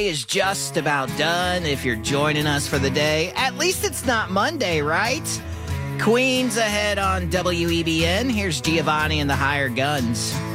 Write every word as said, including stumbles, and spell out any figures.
Tuesday is just about done if you're joining us for the day. At least it's not Monday, right? Queens ahead on W E B N. Here's Giovanni and the Higher Guns.